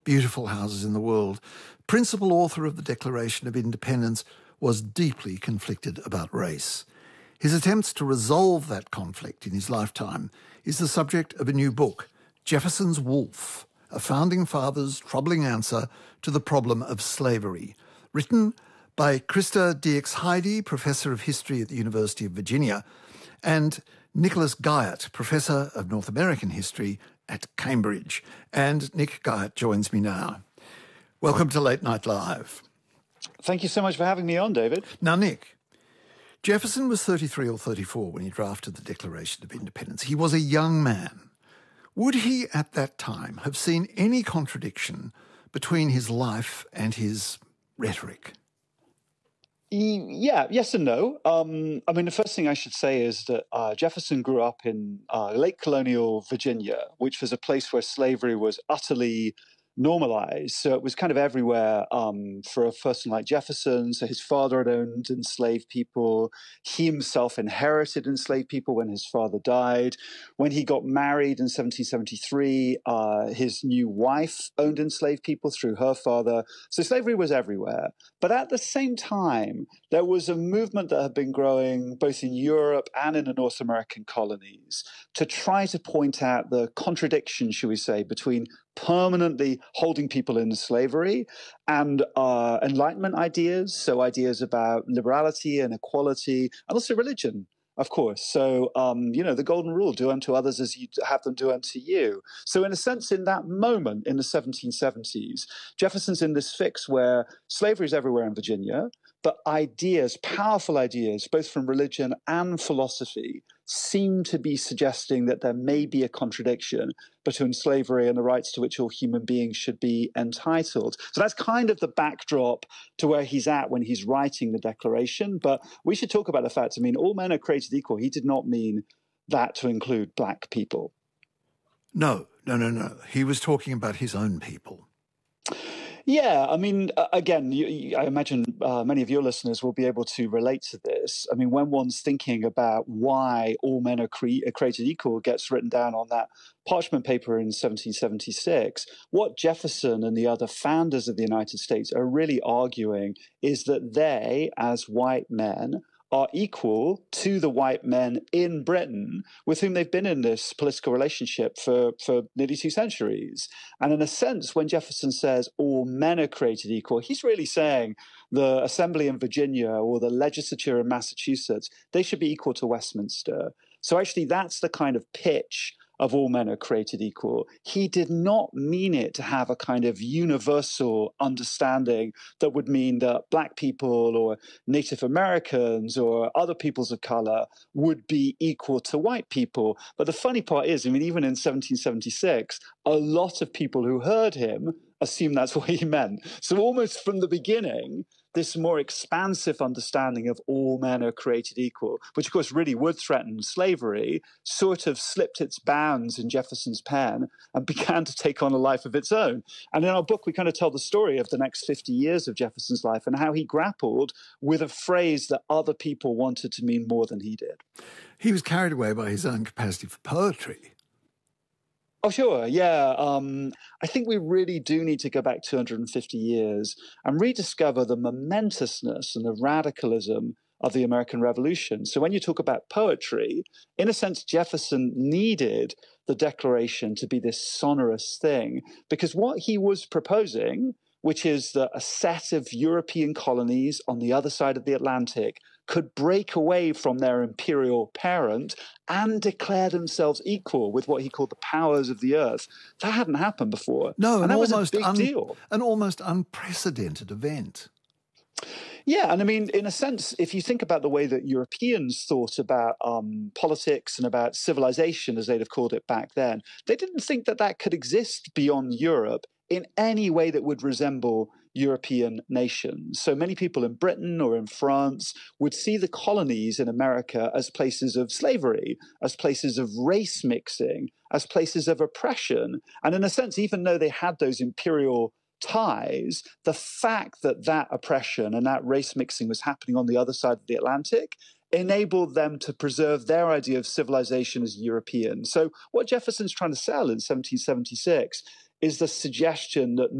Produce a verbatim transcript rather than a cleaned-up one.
beautiful houses in the world, principal author of the Declaration of Independence, was deeply conflicted about race. His attempts to resolve that conflict in his lifetime is the subject of a new book, Jefferson's Wolf, a founding father's troubling answer to the problem of slavery, written by Krista Dierks-Heide, Professor of History at the University of Virginia, and Nicholas Guyot, Professor of North American History at Cambridge. And Nick Guyot joins me now. Welcome to Late Night Live. Thank you so much for having me on, David. Now, Nick, Jefferson was thirty-three or thirty-four when he drafted the Declaration of Independence. He was a young man. Would he, at that time, have seen any contradiction between his life and his rhetoric? Yeah, yes and no. Um, I mean, the first thing I should say is that uh, Jefferson grew up in uh, late colonial Virginia, which was a place where slavery was utterly normalized. So it was kind of everywhere um, for a person like Jefferson. So his father had owned enslaved people. He himself inherited enslaved people when his father died. When he got married in seventeen seventy-three, uh, his new wife owned enslaved people through her father. So slavery was everywhere. But at the same time, there was a movement that had been growing both in Europe and in the North American colonies to try to point out the contradiction, shall we say, between permanently holding people in slavery and uh, Enlightenment ideas, so ideas about liberality and equality, and also religion, of course. So, um, you know, the golden rule, do unto others as you have them do unto you. So in a sense, in that moment in the seventeen seventies, Jefferson's in this fix where slavery is everywhere in Virginia, but ideas, powerful ideas, both from religion and philosophy, seem to be suggesting that there may be a contradiction between slavery and the rights to which all human beings should be entitled. So that's kind of the backdrop to where he's at when he's writing the Declaration. But we should talk about the fact, I mean, all men are created equal. He did not mean that to include black people. No, no, no, no. He was talking about his own people. Yeah, I mean, again, you, you, I imagine uh, many of your listeners will be able to relate to this. I mean, when one's thinking about why all men are, cre- are created equal gets written down on that parchment paper in seventeen seventy-six, what Jefferson and the other founders of the United States are really arguing is that they, as white men, are equal to the white men in Britain with whom they've been in this political relationship for, for nearly two centuries. And in a sense, when Jefferson says all men are created equal, he's really saying the Assembly in Virginia or the legislature in Massachusetts, they should be equal to Westminster. So actually, that's the kind of pitch of all men are created equal. He did not mean it to have a kind of universal understanding that would mean that black people or Native Americans or other peoples of color would be equal to white people. But the funny part is, I mean, even in seventeen seventy-six, a lot of people who heard him assumed that's what he meant. So almost from the beginning, this more expansive understanding of all men are created equal, which of course really would threaten slavery, sort of slipped its bounds in Jefferson's pen and began to take on a life of its own. And in our book, we kind of tell the story of the next fifty years of Jefferson's life and how he grappled with a phrase that other people wanted to mean more than he did. He was carried away by his own capacity for poetry. Oh, sure. Yeah. Um, I think we really do need to go back two hundred fifty years and rediscover the momentousness and the radicalism of the American Revolution. So when you talk about poetry, in a sense, Jefferson needed the Declaration to be this sonorous thing because what he was proposing, which is that a set of European colonies on the other side of the Atlantic could break away from their imperial parent and declare themselves equal with what he called the powers of the earth. That hadn't happened before. No, and an that was almost a big un- deal. An almost unprecedented event. Yeah, and I mean, in a sense, if you think about the way that Europeans thought about um, politics and about civilization, as they'd have called it back then, they didn't think that that could exist beyond Europe in any way that would resemble European nations. So many people in Britain or in France would see the colonies in America as places of slavery, as places of race mixing, as places of oppression. And in a sense, even though they had those imperial ties, the fact that that oppression and that race mixing was happening on the other side of the Atlantic enabled them to preserve their idea of civilization as European. So what Jefferson's trying to sell in seventeen seventy-six is the suggestion that